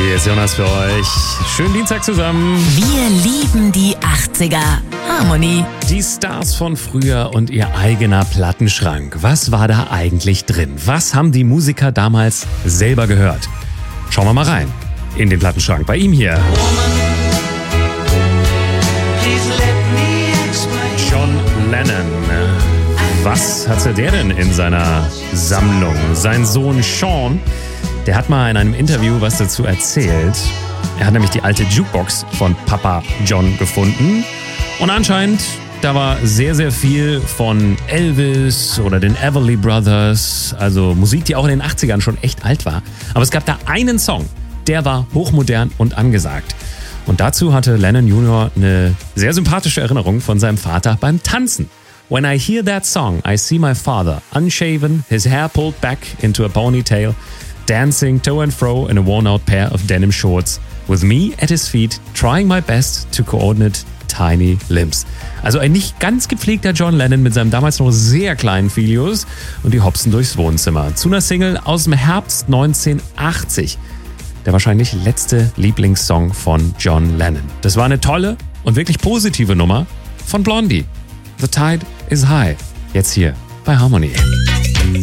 Hier ist Jonas für euch. Schönen Dienstag zusammen. Wir lieben die 80er. Harmony. Die Stars von früher und ihr eigener Plattenschrank. Was war da eigentlich drin? Was haben die Musiker damals selber gehört? Schauen wir mal rein in den Plattenschrank. Bei ihm hier. John Lennon. Was hatte der denn in seiner Sammlung? Sein Sohn Sean, der hat mal in einem Interview was dazu erzählt. Er hat nämlich die alte Jukebox von Papa John gefunden. Und anscheinend, da war sehr, sehr viel von Elvis oder den Everly Brothers. Also Musik, die auch in den 80ern schon echt alt war. Aber es gab da einen Song, der war hochmodern und angesagt. Und dazu hatte Lennon Jr. eine sehr sympathische Erinnerung von seinem Vater beim Tanzen. When I hear that song, I see my father, unshaven, his hair pulled back into a ponytail, dancing to and fro in a worn-out pair of denim shorts, with me at his feet, trying my best to coordinate tiny limbs. Also ein nicht ganz gepflegter John Lennon mit seinem damals noch sehr kleinen Filius und die hopsen durchs Wohnzimmer. Zu einer Single aus dem Herbst 1980. Der wahrscheinlich letzte Lieblingssong von John Lennon. Das war eine tolle und wirklich positive Nummer von Blondie. The Tide is High. Jetzt hier bei Harmony.